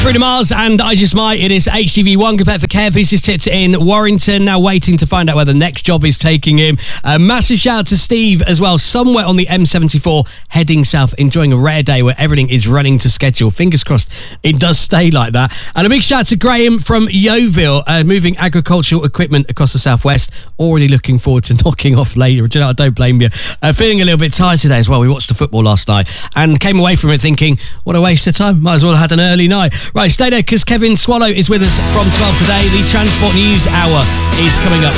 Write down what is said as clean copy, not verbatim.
Bruno Mars and I Just Might. It is HTV1. Good bet for Kev, who's just tipped in Warrington, now waiting to find out where the next job is taking him. Massive shout out to Steve as well, somewhere on the M74 heading south, enjoying a rare day where everything is running to schedule. Fingers crossed it does stay like that. And a big shout out to Graham from Yeovil, moving agricultural equipment across the southwest. Already looking forward to knocking off later. Do you know, I don't blame you. Feeling a little bit tired today as well. We watched the football last night and came away from it thinking, what a waste of time. Might as well have had an early night. Right, stay there because Kevin Swallow is with us from 12 today. The Transport News Hour is coming up.